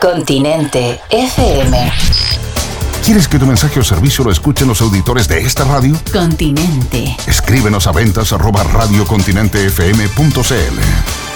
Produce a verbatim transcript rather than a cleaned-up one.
Continente F M. ¿Quieres que tu mensaje o servicio lo escuchen los auditores de esta radio? Continente. Escríbenos a ventas arroba radiocontinentefm punto cl.